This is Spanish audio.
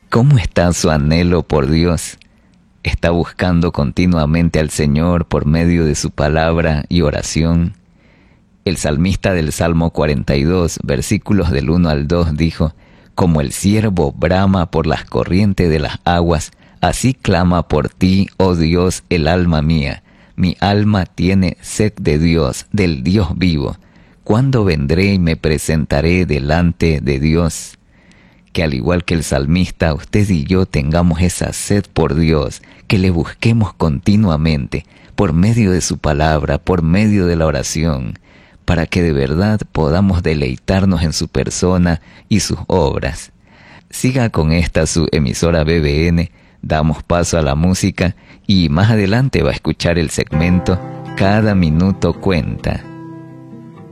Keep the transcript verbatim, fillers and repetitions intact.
¿Cómo está su anhelo por Dios? ¿Está buscando continuamente al Señor por medio de su palabra y oración? El salmista del Salmo cuarenta y dos, versículos del uno al dos, dijo: Como el ciervo brama por las corrientes de las aguas, así clama por ti, oh Dios, el alma mía. Mi alma tiene sed de Dios, del Dios vivo. ¿Cuándo vendré y me presentaré delante de Dios? Que al igual que el salmista, usted y yo tengamos esa sed por Dios, que le busquemos continuamente, por medio de su palabra, por medio de la oración, para que de verdad podamos deleitarnos en su persona y sus obras. Siga con esta su emisora B B N, damos paso a la música y más adelante va a escuchar el segmento Cada Minuto Cuenta.